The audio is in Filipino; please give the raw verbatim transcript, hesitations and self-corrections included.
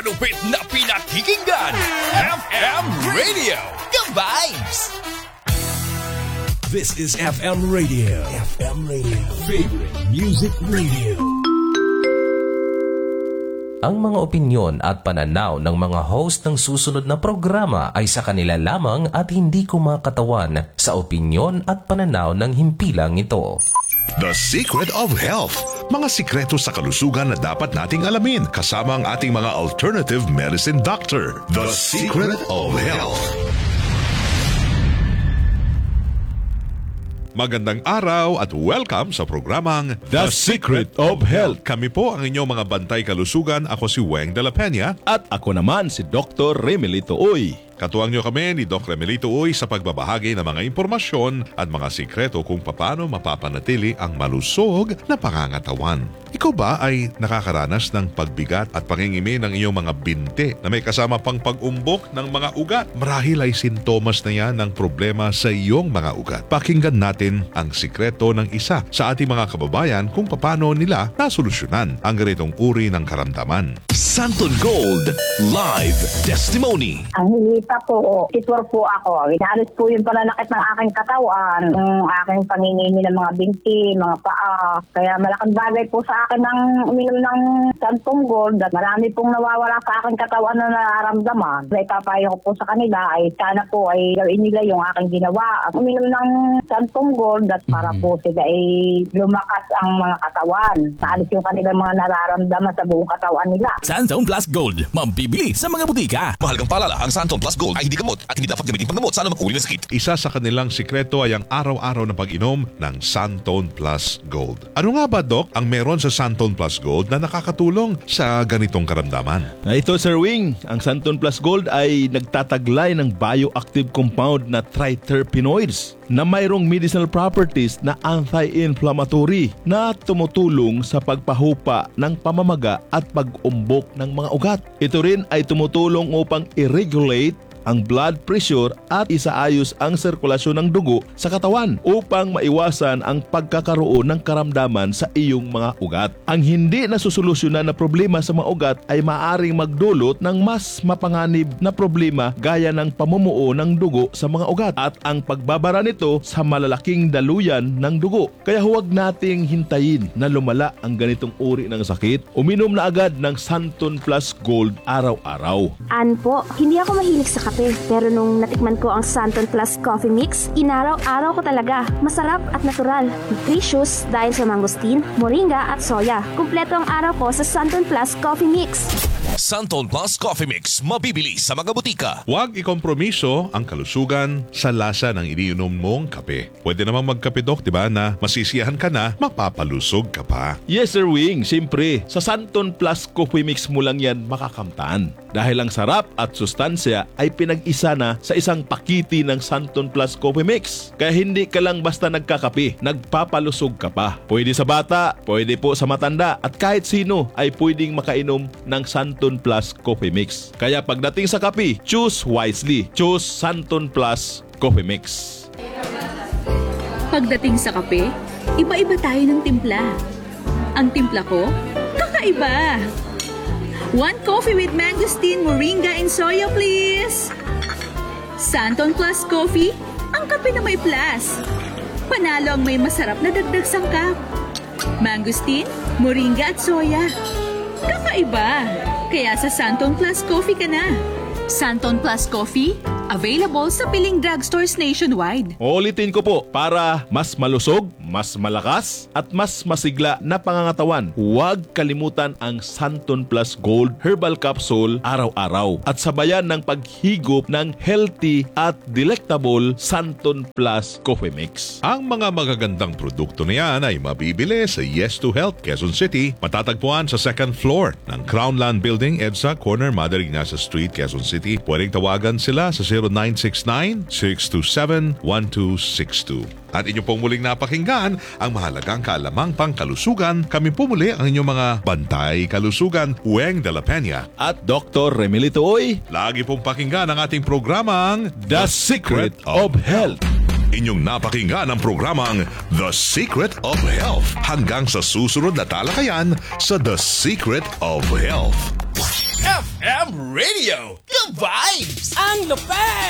Lupit na pinakikinggan, F M Radio, The Vibes! This is F M Radio. F M Radio. Favorite Music Radio. Ang mga opinyon at pananaw ng mga host ng susunod na programa ay sa kanila lamang at hindi kumakatawan sa opinyon at pananaw ng himpilang ito. The Secret of Health. Mga sikreto sa kalusugan na dapat nating alamin kasama ang ating mga alternative medicine doctor. The Secret of Health. Magandang araw at welcome sa programang The Secret of Health. Kami po ang inyong mga bantay kalusugan. Ako si Weng de la Peña. At ako naman si Doctor Remelito Uy. Katuwang niyo kami ni Doctor Remelito Uy sa pagbabahagi ng mga impormasyon at mga sikreto kung paano mapapanatili ang malusog na pangangatawan. Ikaw ba ay nakakaranas ng pagbigat at pangingimi ng iyong mga binti na may kasama pang pag-umbok ng mga ugat? Marahil ay sintomas na yan ng problema sa iyong mga ugat. Pakinggan natin ang sikreto ng isa sa ating mga kababayan kung paano nila nasolusyonan ang ganitong uri ng karamdaman. Santon Gold Live Testimony. Ang hilita po, sitwar po ako. Inalis po yung pananakit ng aking katawan, ng aking pangingimi ng mga binti, mga paa. Kaya malaking bagay po sa akin ng uminom ng Santon Gold at marami pong nawawala sa aking katawan na nararamdaman. Ipapayo ko po sa kanila ay sana po ay gawin nila yung aking ginawa. At uminom ng Santon Gold at para po sila ay lumakas ang mga katawan. Naalis yung kanilang mga nararamdaman sa buong katawan nila. Santon Plus Gold, mabibili sa mga butika. Mahalagang paalala, ang Santon Plus Gold ay hindi gamot at hindi dapat gamitin panggamot sa anumang uri ng sakit. Isa sa kanilang sikreto ay ang araw-araw na pag-inom ng Santon Plus Gold. Ano nga ba, Doc, ang meron sa Santon Plus Gold na nakakatulong sa ganitong karamdaman? Na ito, Sir Wing, ang Santon Plus Gold ay nagtataglay ng bioactive compound na triterpenoids na mayroong medicinal properties na anti-inflammatory na tumutulong sa pagpahupa ng pamamaga at pag-umbok ng mga ugat. Ito rin ay tumutulong upang i-regulate ang blood pressure at isaayos ang sirkulasyon ng dugo sa katawan upang maiwasan ang pagkakaroon ng karamdaman sa iyong mga ugat. Ang hindi nasusolusyonan na problema sa mga ugat ay maaaring magdulot ng mas mapanganib na problema gaya ng pamumuo ng dugo sa mga ugat at ang pagbabara nito sa malalaking daluyan ng dugo. Kaya huwag nating hintayin na lumala ang ganitong uri ng sakit. Uminom na agad ng Santon Plus Gold araw-araw. Ano po, hindi ako mahilig sa kape, pero nung natikman ko ang Santon Plus Coffee Mix, inaraw-araw ko talaga. Masarap at natural. Nutritious dahil sa mangosteen, moringa at soya. Kumpleto ang araw ko sa Santon Plus Coffee Mix. Santon Plus Coffee Mix, mabibili sa mga butika. Huwag ikompromiso ang kalusugan sa lasa ng iniinom mong kape. Pwede namang magkape, Doc, diba, na masisiyahan ka na, mapapalusog ka pa. Yes, Sir Wing. Siyempre, sa Santon Plus Coffee Mix mo lang yan makakamtaan. Dahil ang sarap at sustansya ay pinag-isa na sa isang pakiti ng Santon Plus Coffee Mix. Kaya hindi ka lang basta nagkakape, nagpapalusog ka pa. Pwede sa bata, pwede po sa matanda, at kahit sino ay pwedeng makainom ng Santon Plus Coffee Mix. Kaya pagdating sa kape, choose wisely. Choose Santon Plus Coffee Mix. Pagdating sa kape, iba-iba tayo ng timpla. Ang timpla ko, kakaiba. One coffee with mangosteen, moringa, and soya, please. Santon Plus Coffee, ang kape na may plus. Panalo ang may masarap na dagdag sangkap. Mangosteen, moringa at soya. Kakaiba. Kaya sa Santon Plus Coffee ka na. Santon Plus Coffee, available sa piling drugstores nationwide. Ulitin ko po, para mas malusog, mas malakas, at mas masigla na pangangatawan, huwag kalimutan ang Santon Plus Gold Herbal Capsule araw-araw. At sabayan ng paghigop ng healthy at delectable Santon Plus Coffee Mix. Ang mga magagandang produkto na yan ay mabibili sa Yes to Health, Quezon City. Matatagpuan sa second floor ng Crownland Building, EDSA, corner Mother Ignacia Street, Quezon City. Pwedeng tawagan sila sa zero nine six nine, six two seven, one two six two. At inyo pong muling napakinggan ang mahalagang kaalamang pangkalusugan. Kami po muli ang inyong mga bantay kalusugan, Weng de la Peña at Doctor Remelito Uy. Lagi pong pakinggan ang ating programang The Secret of Health. Inyong napakinggan ang programang The Secret of Health. Hanggang sa susunod na talakayan sa The Secret of Health. F M Radio. Good vibes! Ang lupet!